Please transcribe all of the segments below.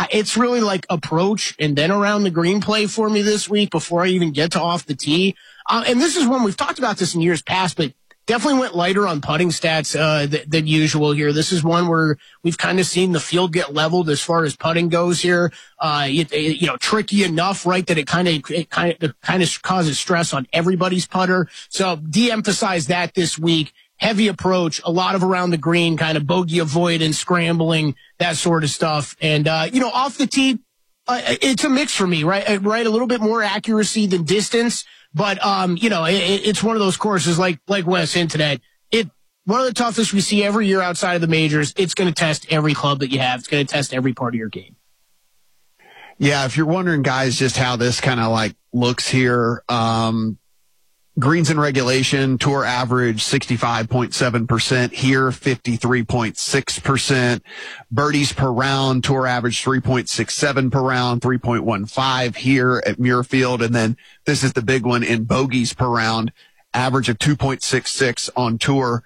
It's really like approach and then around the green play for me this week before I even get to off the tee. And this is one we've talked about this in years past, but definitely went lighter on putting stats than usual here. This is one where we've kind of seen the field get leveled as far as putting goes here. Tricky enough, right, that it kind of causes stress on everybody's putter. So de-emphasize that this week. Heavy approach, a lot of around the green, kind of bogey avoidance, scrambling, that sort of stuff. And off the tee, it's a mix for me, right? Right, a little bit more accuracy than distance. But, it's one of those courses like Wes hinted at. One of the toughest we see every year outside of the majors. It's going to test every club that you have. It's going to test every part of your game. Yeah, if you're wondering, guys, just how this kind of like looks here, greens in regulation, tour average 65.7%, here 53.6%. Birdies per round, tour average 3.67 per round, 3.15 here at Muirfield. And then this is the big one in bogeys per round, average of 2.66 on tour,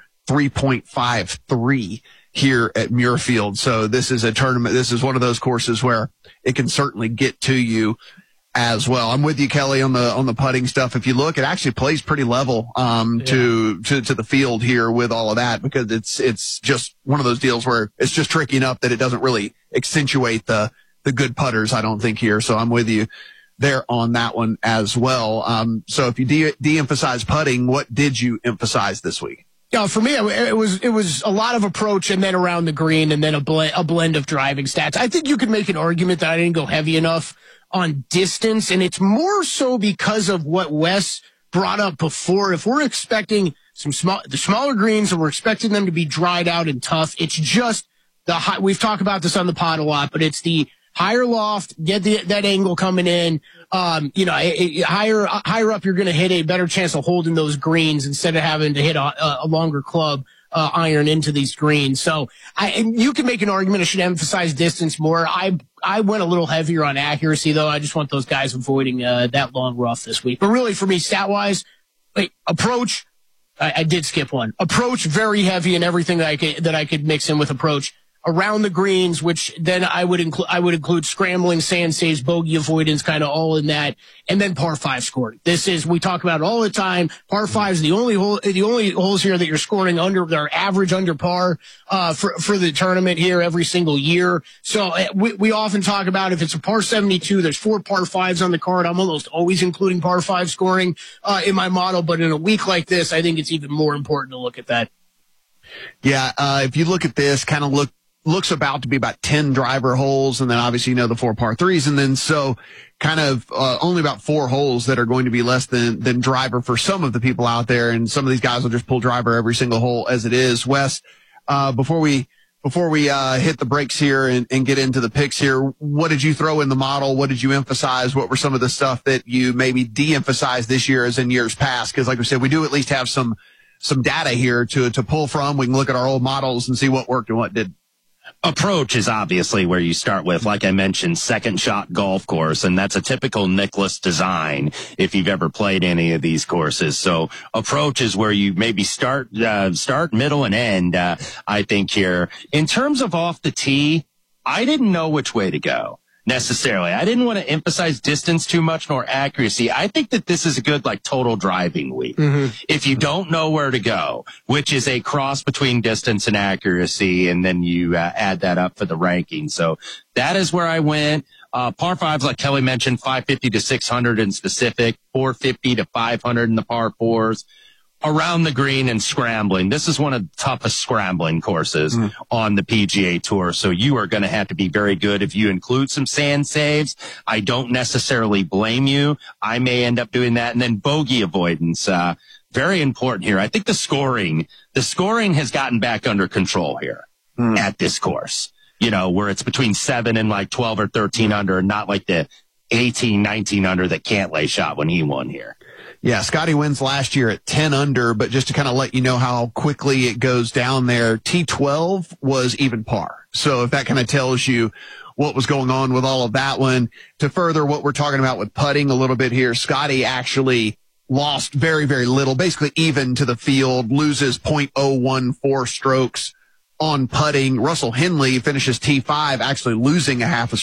3.53 here at Muirfield. So this is a tournament. This is one of those courses where it can certainly get to you as well. I'm with you, Kelly, on the putting stuff. If you look, it actually plays pretty level to the field here with all of that, because it's just one of those deals where it's just tricky enough that it doesn't really accentuate the good putters, I don't think, here. So I'm with you there on that one as well. So if you de-emphasize putting, what did you emphasize this week? Yeah, for me, it was a lot of approach and then around the green and then a blend of driving stats. I think you could make an argument that I didn't go heavy enough on distance, and it's more so because of what Wes brought up before. If we're expecting the smaller greens and we're expecting them to be dried out and tough, it's just we've talked about this on the pod a lot, but it's the higher loft, get that angle coming in. Higher up, you're going to hit a better chance of holding those greens instead of having to hit a longer club iron into these greens. So you can make an argument I should emphasize distance more. I went a little heavier on accuracy, though. I just want those guys avoiding that long rough this week. But really, for me, stat-wise, approach, I did skip one. Approach, very heavy in everything that I could mix in with approach. Around the greens, which then I would include scrambling, sand saves, bogey avoidance, kind of all in that, and then par 5 scoring. We talk about it all the time. Par 5 is the only holes here that you're scoring under their average under par for the tournament here every single year. So we often talk about if it's a par 72, there's 4 par 5s on the card. I'm almost always including par 5 scoring in my model, but in a week like this, I think it's even more important to look at that. Yeah, if you look at this, kind of looks about to be about 10 driver holes, and then obviously, the 4 par 3s, and then so kind of only about 4 holes that are going to be less than driver for some of the people out there, and some of these guys will just pull driver every single hole as it is. Wes, before we hit the brakes here and get into the picks here, what did you throw in the model? What did you emphasize? What were some of the stuff that you maybe de-emphasized this year as in years past? Because like we said, we do at least have some data here to pull from. We can look at our old models and see what worked and what didn't. Approach is obviously where you start with, like I mentioned, second shot golf course, and that's a typical Nicklaus design if you've ever played any of these courses. So approach is where you maybe start, middle, and end, I think here. In terms of off the tee, I didn't know which way to go necessarily. I didn't want to emphasize distance too much nor accuracy. I think that this is a good total driving week. Mm-hmm. If you don't know where to go, which is a cross between distance and accuracy, and then you add that up for the ranking. So that is where I went. Par 5s, like Kelly mentioned, 550 to 600 in specific, 450 to 500 in the par 4s. Around the green and scrambling. This is one of the toughest scrambling courses on the PGA Tour. So you are going to have to be very good if you include some sand saves. I don't necessarily blame you. I may end up doing that. And then bogey avoidance. Very important here. I think the scoring has gotten back under control here at this course. Where it's between 7 and 12 or 13 under, and not like the 18, 19 under that Cantlay shot when he won here. Yeah, Scotty wins last year at 10 under, but just to kind of let you know how quickly it goes down there, T12 was even par. So if that kind of tells you what was going on with all of that one, to further what we're talking about with putting a little bit here, Scotty actually lost very, very little, basically even to the field, loses 0.014 strokes on putting. Russell Henley finishes T5 actually losing a half a